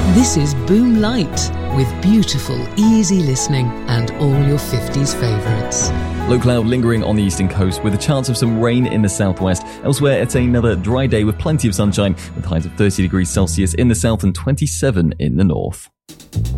This is Boom Light, with beautiful, easy listening and all your 50s favourites. Low cloud lingering on the eastern coast with a chance of some rain in the southwest. Elsewhere, it's another dry day with plenty of sunshine with highs of 30 degrees Celsius in the south and 27 in the north.